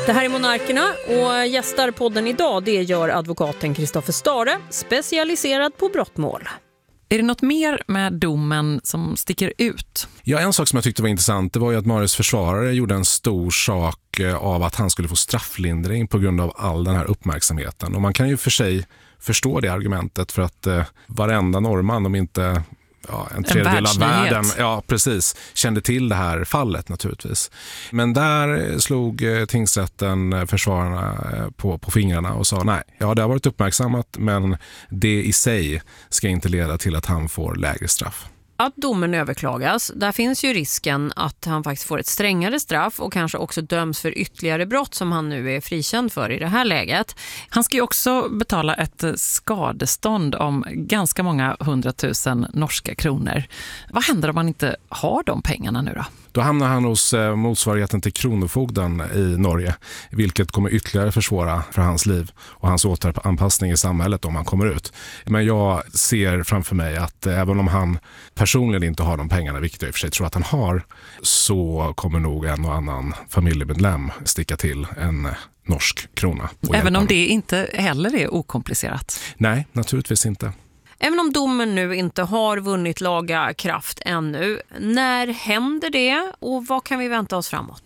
Det här är Monarkerna och gästar podden idag, det gör advokaten Kristoffer Stare, specialiserad på brottmål. Är det något mer med domen som sticker ut? Ja, en sak som jag tyckte var intressant, det var ju att Marius försvarare gjorde en stor sak av att han skulle få strafflindring på grund av all den här uppmärksamheten. Och man kan ju för sig förstå det argumentet, för att varenda norrman, om inte en tredjedel av världen, precis, kände till det här fallet naturligtvis. Men där slog tingsrätten försvararna på fingrarna och sa nej, det har varit uppmärksammat, men det i sig ska inte leda till att han får lägre straff. Att domen överklagas, där finns ju risken att han faktiskt får ett strängare straff och kanske också döms för ytterligare brott som han nu är frikänd för i det här läget. Han ska ju också betala ett skadestånd om ganska många 100 000 norska kronor. Vad händer om man inte har de pengarna nu då? Då hamnar han hos motsvarigheten till kronofogden i Norge, vilket kommer ytterligare försvåra för hans liv och hans återanpassning i samhället om han kommer ut. Men jag ser framför mig att även om han personligen inte har de pengarna, vilket jag i och för sig tror att han har, så kommer nog en och annan familjemedlem sticka till en norsk krona. Även om det inte heller är okomplicerat? Nej, naturligtvis inte. Även om domen nu inte har vunnit laga kraft ännu, när händer det och vad kan vi vänta oss framåt?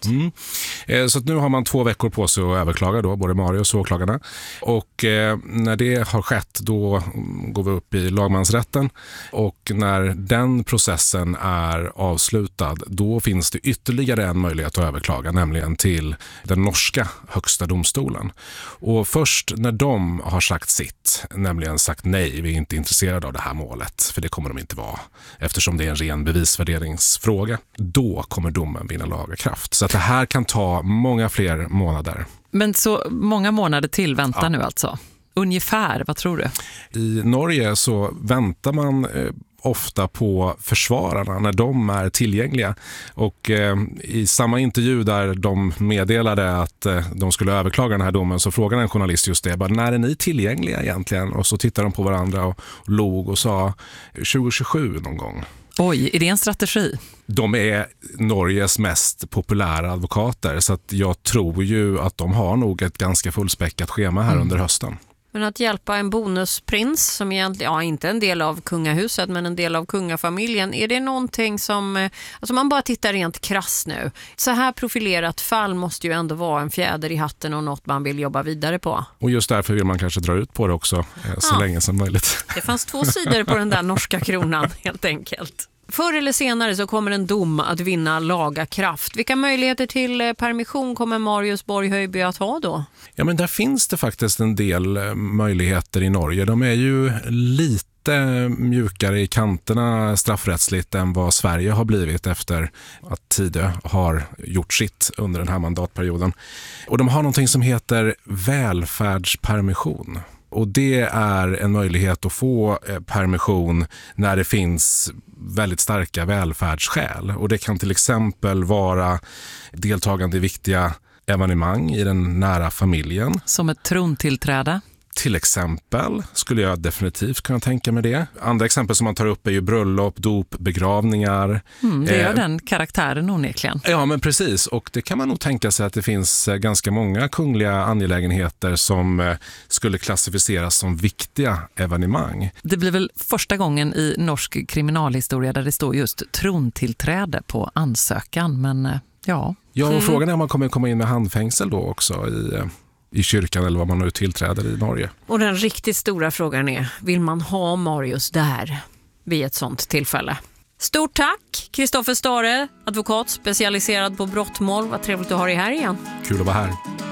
Så att nu har man 2 veckor på sig att överklaga då, både Marius och åklagarna. Och när det har skett, då går vi upp i lagmansrätten. Och när den processen är avslutad, då finns det ytterligare en möjlighet att överklaga, nämligen till den norska högsta domstolen. Och först när de har sagt sitt, nämligen sagt nej, vi är inte intresserade av det här målet, för det kommer de inte vara, eftersom det är en ren bevisvärderingsfråga, då kommer domen vinna laga kraft. Så att det här kan ta många fler månader. Men så många månader till väntar nu alltså? Ungefär, vad tror du? I Norge så väntar man ofta på försvararna när de är tillgängliga. Och i samma intervju där de meddelade att de skulle överklaga den här domen, så frågade en journalist just det, när är ni tillgängliga egentligen? Och så tittade de på varandra och log och sa 2027 någon gång. Oj, är det en strategi? De är Norges mest populära advokater, så att jag tror ju att de har nog ett ganska fullspäckat schema här under hösten. Men att hjälpa en bonusprins som egentligen, inte en del av kungahuset men en del av kungafamiljen, är det någonting som, alltså man bara tittar rent krass nu. Så här profilerat fall måste ju ändå vara en fjäder i hatten och något man vill jobba vidare på. Och just därför vill man kanske dra ut på det också så länge som möjligt. Det fanns 2 sidor på den där norska kronan helt enkelt. Förr eller senare så kommer en dom att vinna laga kraft. Vilka möjligheter till permission kommer Marius Borghöjby att ha då? Ja, men där finns det faktiskt en del möjligheter i Norge. De är ju lite mjukare i kanterna straffrättsligt än vad Sverige har blivit efter att Tidö har gjort sitt under den här mandatperioden. Och de har någonting som heter välfärdspermission. Och det är en möjlighet att få permission när det finns väldigt starka välfärdsskäl. Och det kan till exempel vara deltagande i viktiga evenemang i den nära familjen. Som ett trontillträde? Till exempel skulle jag definitivt kunna tänka mig det. Andra exempel som man tar upp är ju bröllop, dop, begravningar. Det är den karaktären onekligen. Ja, men precis. Och det kan man nog tänka sig att det finns ganska många kungliga angelägenheter som skulle klassificeras som viktiga evenemang. Det blir väl första gången i norsk kriminalhistoria där det står just trontillträde på ansökan, men ja. Ja, och frågan är om man kommer komma in med handfängsel då också i kyrkan eller vad man nu tillträder i Norge. Och den riktigt stora frågan är, vill man ha Marius där vid ett sånt tillfälle? Stort tack, Kristoffer Stare, advokat specialiserad på brottmål. Vad trevligt att ha dig här igen. Kul att vara här.